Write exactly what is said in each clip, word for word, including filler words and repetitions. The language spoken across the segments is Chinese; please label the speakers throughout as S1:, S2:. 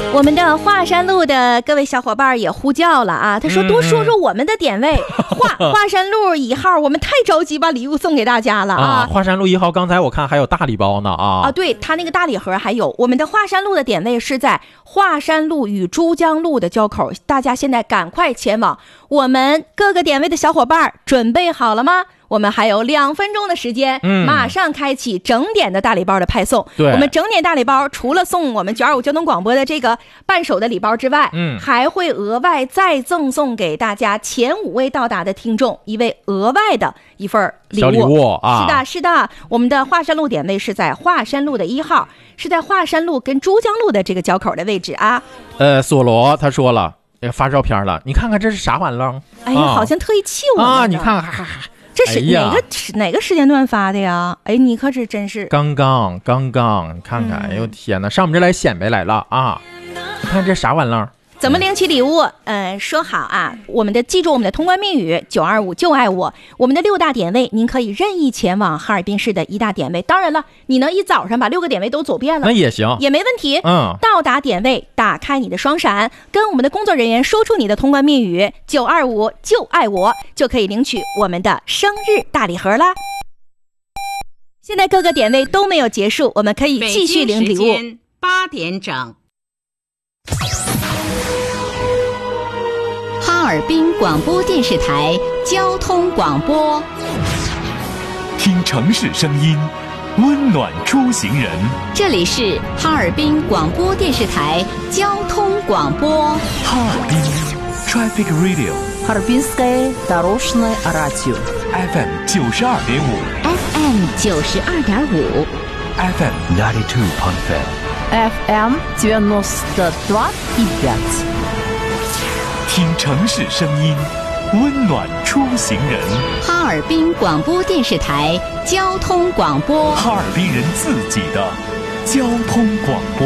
S1: 我们的华山路的各位小伙伴也呼叫了啊，他说多说说我们的点位。华华山路一号，我们太着急把礼物送给大家了啊！
S2: 啊华山路一号，刚才我看还有大礼包呢啊！
S1: 啊，对，他那个大礼盒还有。我们的华山路的点位是在华山路与珠江路的交口，大家现在赶快前往。我们各个点位的小伙伴准备好了吗？我们还有两分钟的时间，嗯，马上开启整点的大礼包的派送。对，我们整点大礼包除了送我们九二五交通广播的这个伴手的礼包之外，嗯，还会额外再赠送给大家前五位到达的听众一位额外的一份礼物。
S2: 小礼物啊！
S1: 是的，是的，我们的华山路点位是在华山路的一号，是在华山路跟珠江路的这个交口的位置啊。
S2: 呃，索罗他说了，发照片了，你看看这是啥玩意儿？
S1: 哎呀，啊、好像特意气我
S2: 啊！你看看。
S1: 这是哪个、哎、哪个时间段发的呀？哎，你可是真是
S2: 刚刚刚刚，你看看，嗯、哎呦天哪，上我们这来显摆来了啊！你看这啥玩意儿？
S1: 怎么领取礼物？嗯、呃，说好啊，我们的记住我们的通关密语九二五就爱我，我们的六大点位，您可以任意前往哈尔滨市的一大点位。当然了，你能一早上把六个点位都走遍了，
S2: 那也行，
S1: 也没问题。
S2: 嗯，
S1: 到达点位，打开你的双闪，跟我们的工作人员说出你的通关密语九二五就爱我，就可以领取我们的生日大礼盒啦。现在各个点位都没有结束，我们可以继续领礼物。
S3: 北京时间八点整。
S4: 哈尔滨广播电视台交通广播，
S5: 听城市声音，温暖出行人。
S4: 这里是哈尔滨广播电视台交通广播。
S5: 哈尔滨 Traffic Radio，
S6: Harbinskaya Doroshная Radio，F
S5: M 九十二点五
S4: ，F M 九十二点五
S5: ，F M ninety two point five，F
S6: M девяносто два и пять。
S5: 听城市声音，温暖出行人。
S4: 哈尔滨广播电视台交通广播，
S5: 哈尔滨人自己的交通广播。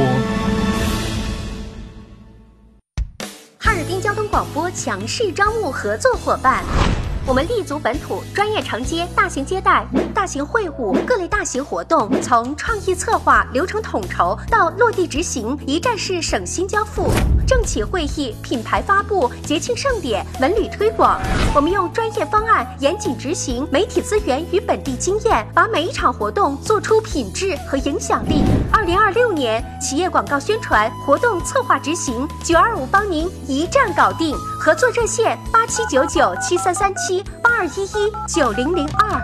S7: 哈尔滨交通广播强势招募合作伙伴。我们立足本土，专业承接大型接待、大型会晤、各类大型活动，从创意策划、流程统筹到落地执行，一站式省心交付。政企会议、品牌发布、节庆盛典、文旅推广，我们用专业方案严谨执行，媒体资源与本地经验，把每一场活动做出品质和影响力。二零二六年企业广告宣传活动策划执行，九二五帮您一站搞定。合作热线八七九九七三三七八二一一九零零二。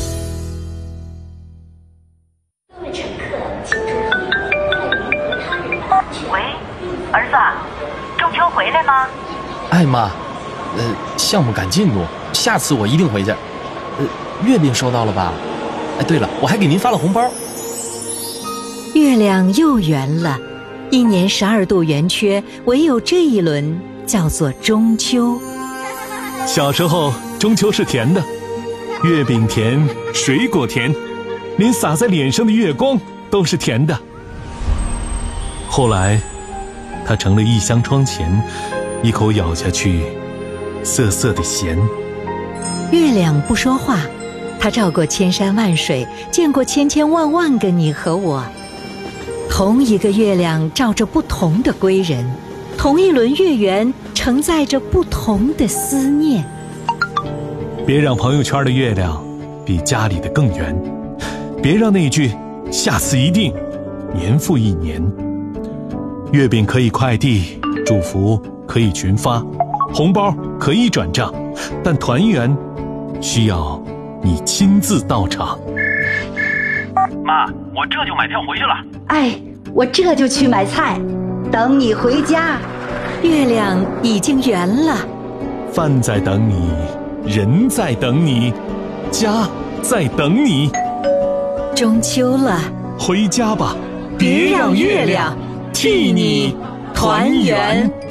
S8: 各位乘客，请注意，欢迎和他人安全。
S9: 喂，儿子，中秋回来吗？
S10: 哎妈，呃，项目赶进度，下次我一定回去。呃，月饼收到了吧？哎，对了，我还给您发了红包。
S11: 月亮又圆了，一年十二度圆缺，唯有这一轮叫做中秋。
S5: 小时候中秋是甜的，月饼甜，水果甜，连洒在脸上的月光都是甜的。后来它成了一箱窗前，一口咬下去涩涩的咸。
S11: 月亮不说话，它照过千山万水，见过千千万万个你和我。同一个月亮照着不同的归人，同一轮月圆承载着不同的思念。
S5: 别让朋友圈的月亮比家里的更圆，别让那句下次一定年复一年。月饼可以快递，祝福可以群发，红包可以转账，但团圆需要你亲自到场。
S9: 妈，我这就买票回去了。
S12: 哎，我这就去买菜，等你回家。
S11: 月亮已经圆了，
S5: 饭在等你，人在等你，家在等你。
S11: 中秋了，
S5: 回家吧，
S11: 别让月亮替你团圆。